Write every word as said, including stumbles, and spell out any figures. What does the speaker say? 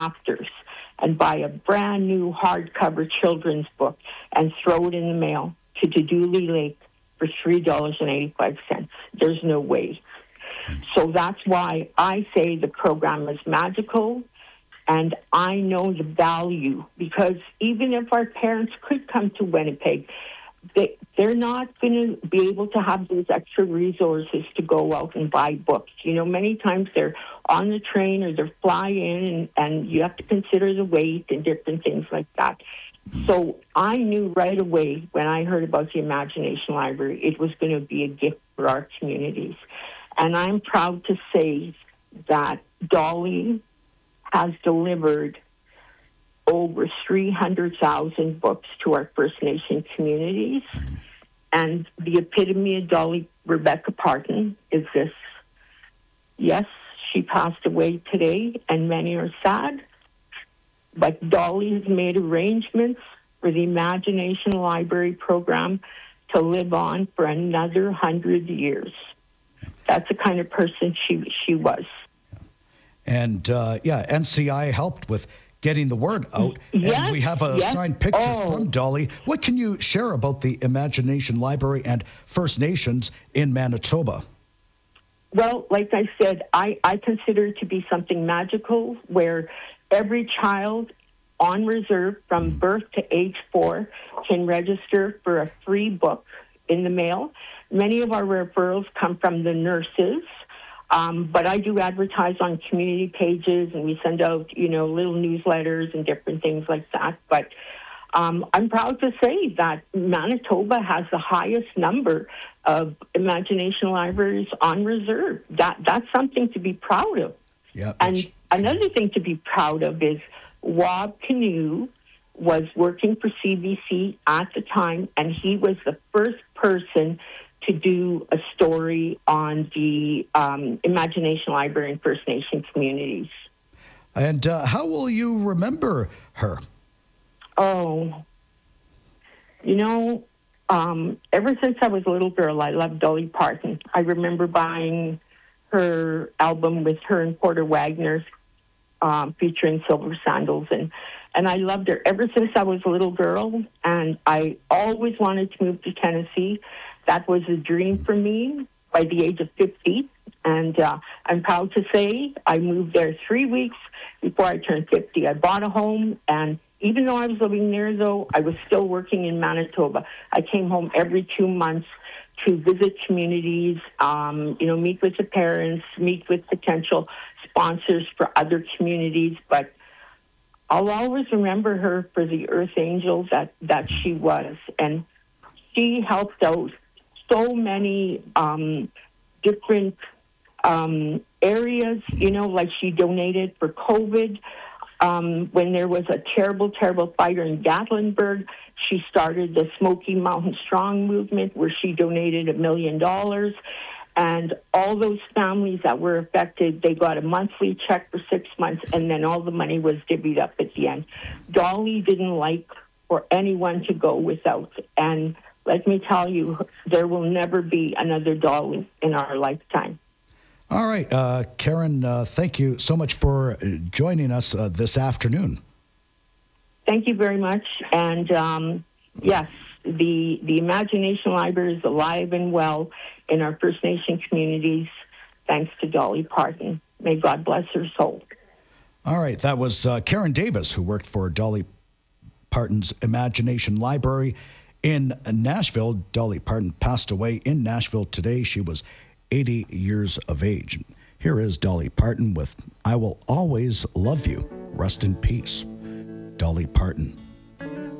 rafters and buy a brand new hardcover children's book and throw it in the mail to Deduli Lake for three dollars and eighty-five cents. There's no way. So that's why I say the program is magical, and I know the value, because even if our parents could come to Winnipeg, they, they're not going to be able to have those extra resources to go out and buy books. You know, many times they're on the train or they're flying in, and, and you have to consider the weight and different things like that. So I knew right away when I heard about the Imagination Library, it was going to be a gift for our communities. And I'm proud to say that Dolly has delivered over three hundred thousand books to our First Nation communities. And the epitome of Dolly Rebecca Parton is this. Yes, she passed away today, and many are sad, but Dolly has made arrangements for the Imagination Library program to live on for another hundred years. That's the kind of person she she was. And, uh, yeah, N C I helped with getting the word out. Yes, and we have a yes. signed picture Oh. from Dolly. What can you share about the Imagination Library and First Nations in Manitoba? Well, like I said, I, I consider it to be something magical where every child on reserve from birth to age four can register for a free book in the mail. Many of our referrals come from the nurses, um, but I do advertise on community pages, and we send out, you know, little newsletters and different things like that. But um, I'm proud to say that Manitoba has the highest number of Imagination Libraries on reserve. That that's something to be proud of. Yeah, and another thing to be proud of is Rob Canoe was working for C B C at the time, and he was the first person to do a story on the um, Imagination Library in First Nation communities. And uh, how will you remember her? Oh, you know, um, ever since I was a little girl, I loved Dolly Parton. I remember buying her album with her and Porter Wagner um, featuring Silver Sandals, and and I loved her ever since I was a little girl, and I always wanted to move to Tennessee. That was a dream for me by the age of fifty, and uh, I'm proud to say I moved there three weeks before I turned fifty. I bought a home, and even though I was living there, though, I was still working in Manitoba. I came home every two months to visit communities, um, you know, meet with the parents, meet with potential sponsors for other communities. But I'll always remember her for the Earth Angel that, that she was. And she helped out so many um, different um, areas, you know, like she donated for COVID. Um, when there was a terrible, terrible fire in Gatlinburg, she started the Smoky Mountain Strong movement where she donated a million dollars. And all those families that were affected, they got a monthly check for six months, and then all the money was divvied up at the end. Dolly didn't like for anyone to go without. And let me tell you, there will never be another Dolly in our lifetime. All right, uh, Karen, uh, thank you so much for joining us uh, this afternoon. Thank you very much. And um, yes, the the Imagination Library is alive and well in our First Nation communities, thanks to Dolly Parton. May God bless her soul. All right, that was uh, Karen Davis, who worked for Dolly Parton's Imagination Library in Nashville. Dolly Parton passed away in Nashville today. She was eighty years of age. Here is Dolly Parton with I Will Always Love You. Rest in peace, Dolly Parton.